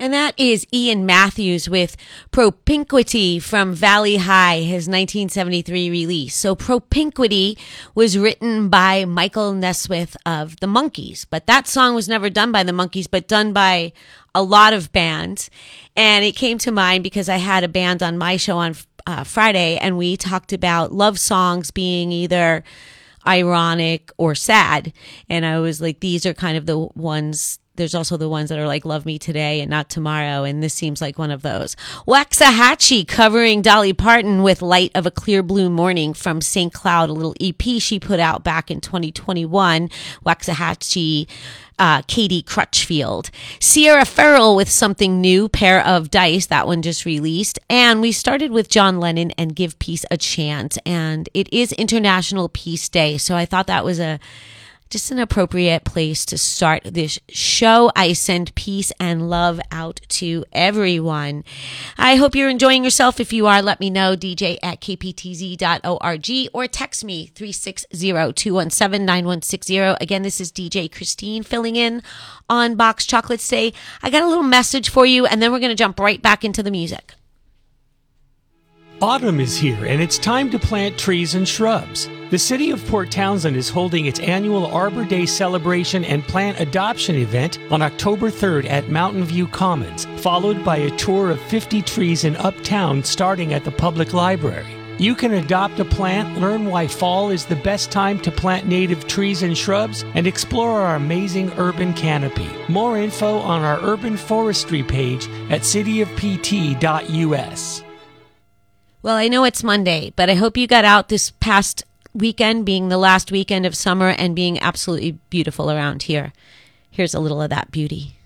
And that is Ian Matthews with Propinquity from Valley High, his 1973 release. So Propinquity was written by Michael Nesmith of the Monkees, but that song was never done by the Monkees, but done by a lot of bands. And it came to mind because I had a band on my show on Friday, and we talked about love songs being either ironic or sad. And I was like, these are kind of the ones. There's also the ones that are like Love Me Today and Not Tomorrow, and this seems like one of those. Waxahachie covering Dolly Parton with Light of a Clear Blue Morning from St. Cloud, a little EP she put out back in 2021. Waxahachie, Katie Crutchfield. Sierra Farrell with Something New, Pair of Dice, that one just released. And we started with John Lennon and Give Peace a Chance, and it is International Peace Day, so I thought that was just an appropriate place to start this show. I send peace and love out to everyone. I hope you're enjoying yourself. If you are, let me know, dj@kptz.org, or text me 360-217-9160. Again, this is DJ Christine filling in on Box Chocolates Day. I got a little message for you, and then we're going to jump right back into the music. Autumn is here, and it's time to plant trees and shrubs. The City of Port Townsend is holding its annual Arbor Day celebration and plant adoption event on October 3rd at Mountain View Commons, followed by a tour of 50 trees in Uptown starting at the Public Library. You can adopt a plant, learn why fall is the best time to plant native trees and shrubs, and explore our amazing urban canopy. More info on our urban forestry page at cityofpt.us. Well, I know it's Monday, but I hope you got out this past weekend, being the last weekend of summer and being absolutely beautiful around here. Here's a little of that beauty.